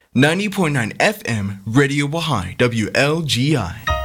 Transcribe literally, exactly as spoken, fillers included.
ninety point nine F M, Radio Wahai, W L G I.